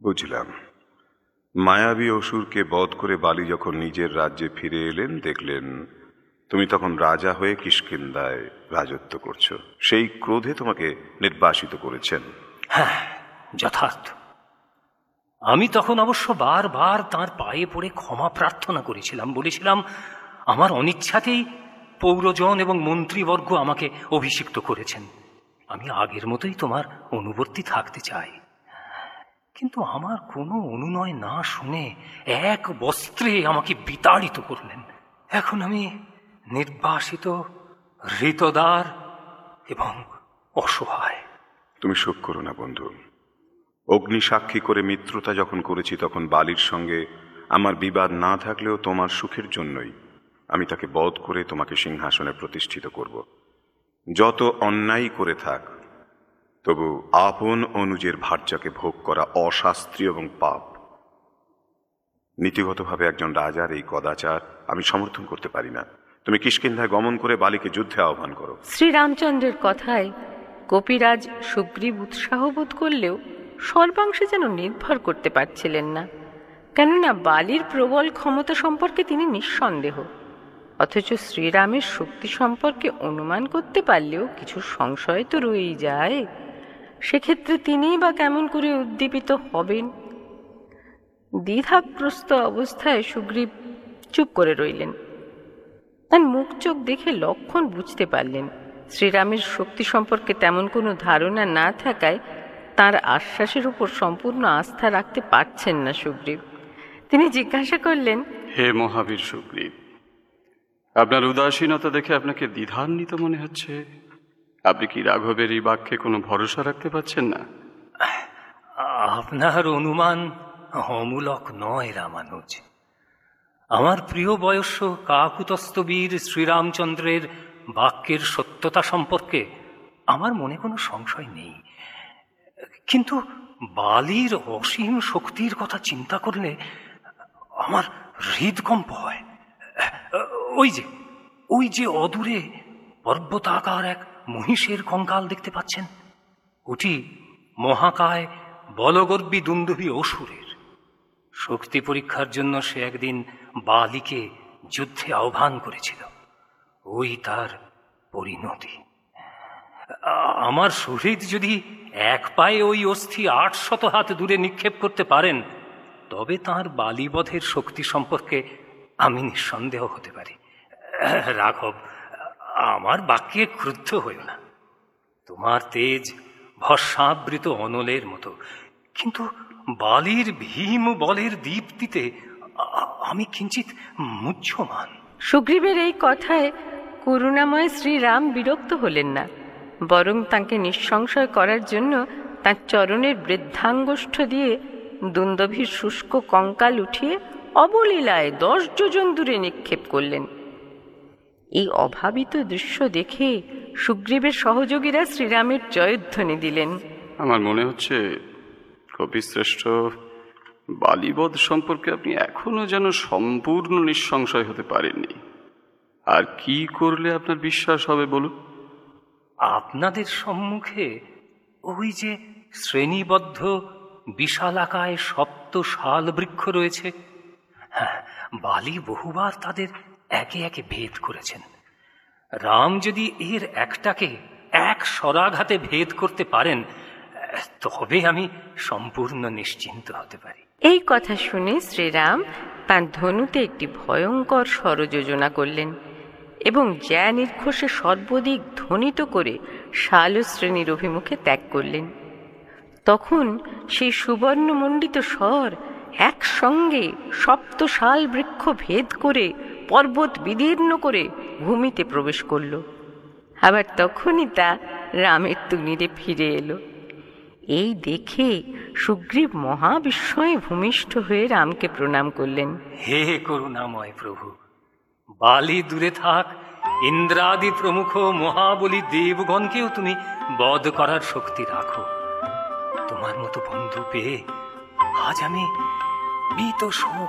বুঝলাম। মায়াবী অসুরকে বধ করে বালি যখন নিজের রাজ্যে ফিরে এলেন, দেখলেন তুমি তখন রাজা হয়ে কিষ্কিন্ধায় রাজত্ব করছো। সেই ক্রোধে তোমাকে নির্বাসিত করেছেন। হ্যাঁ, যথার্থ। আমি তখন অবশ্য বারবার তাঁর পায়ে পড়ে ক্ষমা প্রার্থনা করেছিলাম, বলেছিলাম আমার অনিচ্ছাতেই পৌরজন এবং মন্ত্রীবর্গ আমাকে অভিষিক্ত করেছেন। আমি আগের মতোই তোমার অনুবর্তী থাকতে চাই। কিন্তু আমার কোনো অনুনয় না শুনে এক বস্ত্রে আমাকে বিতাড়িত করলেন। এখন আমি নির্বাসিত, হৃতদার এবং অসহায়। তুমি শোক করো না বন্ধু। অগ্নি সাক্ষী করে মিত্রতা যখন করেছি, তখন বালির সঙ্গে আমার বিবাদ না থাকলেও তোমার সুখের জন্যই আমি তাকে বধ করে তোমাকে সিংহাসনে প্রতিষ্ঠিত করব। যত অন্যায় করে থাক, তবু আপন অনুজের ভার্যাকে ভোগ করা অশাস্ত্রীয় এবং পাপ। নীতিগতভাবে একজন রাজার এই কদাচার আমি সমর্থন করতে পারি না। তুমি কিষ্কিন্ধায় গমন করে বালিকে যুদ্ধে আহ্বান করো। শ্রীরামচন্দ্রের কথায় কপিরাজ সুগ্রীব উৎসাহ বোধ করলেও সর্বাংশে যেন নির্ভর করতে পারছিলেন না। কেননা বালির প্রবল ক্ষমতা সম্পর্কে তিনি নিঃসন্দেহ, অথচ শ্রীরামের শক্তি সম্পর্কে অনুমান করতে পারলেও কিছু সংশয় তো রয়েই যায়। সেক্ষেত্রে তিনিই বা কেমন করে উদ্দীপিত হবেন? দ্বিধাগ্রস্ত অবস্থায় সুগ্রীব চুপ করে রইলেন। তার মুখ চোখ দেখে লক্ষণ বুঝতে পারলেন শ্রীরামের শক্তি সম্পর্কে তেমন কোনো ধারণা না থাকায় তার আশ্বাসের উপর সম্পূর্ণ আস্থা রাখতে পারছেন না সুগ্রীব। তিনি জিজ্ঞাসা করলেন, হে মহাবীর সুগ্রীব, আপনার উদাসীনতা দেখে আপনাকে দ্বিধান্বিত মনে হচ্ছে। আপনি কি রাঘবের এই বাক্যে কোনো ভরসা রাখতে পারছেন না? আপনার অনুমান অমূলক নয় রামানুজ। আমার প্রিয় বয়স্য কাকুতস্থ বীর শ্রীরামচন্দ্রের বাক্যের সত্যতা সম্পর্কে আমার মনে কোনো সংশয় নেই। কিন্তু বালির অসীম শক্তির কথা চিন্তা করলে আমার হৃদকম্প হয়। ওই যে অদূরে পর্বতাকার এক মহিষের কঙ্কাল দেখতে পাচ্ছেন, ওটি মহাকায় বলগর্বী দুন্দুভী অসুরের। শক্তি পরীক্ষার জন্য সে একদিন বালিকে যুদ্ধে আহ্বান করেছিল। ওই তার পরিণতি। আমার সুহৃদ যদি এক পায়ে ওই অস্থি ৮০০ হাত দূরে নিক্ষেপ করতে পারেন, তবে তাঁর বালিবধের শক্তি সম্পর্কে আমি নিঃসন্দেহ হতে পারি। রাঘব, আমার বাক্যে ক্রুদ্ধ হইও না। তোমার তেজ ভস্মাবৃত অনলের মতো, কিন্তু বালির ভীম বলের দীপ্তিতে আমি কিঞ্চিত মুহ্যমান। সুগ্রীবের এই কথায় করুণাময় শ্রীরাম বিরক্ত হলেন না, বরং তাঁকে নিঃসংশয় করার জন্য তাঁর চরণের বৃদ্ধাঙ্গুষ্ঠ দিয়ে দুন্দভীর শুষ্ক কঙ্কাল উঠিয়ে অবলীলায় ১০ যোজন দূরে নিক্ষেপ করলেন। এই অভাবিত দৃশ্য দেখে সুগ্রীবের সহযোগীরা শ্রীরামের জয়ধ্বনি দিলেন। আমার মনে হচ্ছে কপিশ্রেষ্ঠ, বালিবধ সম্পর্কে আপনি এখনো যেন সম্পূর্ণ নিঃসংশয় হতে পারেননি। আর কি করলে আপনার বিশ্বাস হবে বলুন? আপনাদের সম্মুখে ওই যে শ্রেণীবদ্ধ বিশালাকায় ৭ শাল বৃক্ষ রয়েছে, হ্যাঁ, বালি বহুবার তাদের একে একে ভেদ করেছেন। রাম যদি এর একটাকে এক শরাঘাতে ভেদ করতে পারেন, তবে আমি সম্পূর্ণ নিশ্চিন্ত হতে পারি। এই কথা শুনে শ্রীরাম তাঁর ধনুতে একটি ভয়ঙ্কর ষড়যোজনা করলেন এবং জ্যা নির্ঘোষে সর্বদিক ধ্বনিত করে শালশ্রেণীর অভিমুখে ত্যাগ করলেন। তখন সেই সুবর্ণমণ্ডিত স্বর একসঙ্গে ৭ শাল বৃক্ষ ভেদ করে পর্বত বিদীর্ণ করে ভূমিতে প্রবেশ করল। আবার তখনই তা রামের তুনিরে ফিরে এলো। এই দেখে সুগ্রীব মহাবিস্ময়ে ভূমিষ্ঠ হয়ে রামকে প্রণাম করলেন। হে করুণাময় প্রভু, বালি দূরে থাক, ইন্দ্রাদি প্রমুখ মহাবলী দেবগণকেও তুমি বধ করার শক্তি রাখো। তোমার মতো বন্ধু পেয়ে আজ আমি